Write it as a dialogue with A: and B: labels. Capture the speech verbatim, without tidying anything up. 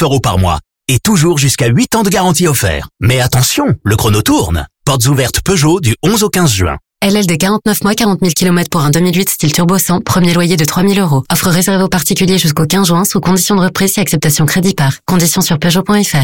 A: euros par mois. Et toujours jusqu'à huit ans de garantie offert. Mais attention, le chrono tourne. Portes ouvertes Peugeot du onze au quinze juin.
B: L L D quarante-neuf mois, quarante mille kilomètres pour un deux mille huit style turbo cent, premier loyer de trois mille euros. Offre réservée aux particuliers jusqu'au quinze juin sous condition de reprise et acceptation crédit par. Conditions sur Peugeot point F R.